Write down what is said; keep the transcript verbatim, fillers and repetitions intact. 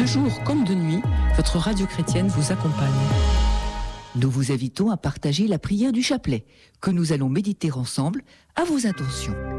De jour comme de nuit, votre radio chrétienne vous accompagne. Nous vous invitons à partager la prière du chapelet, que nous allons méditer ensemble à vos intentions.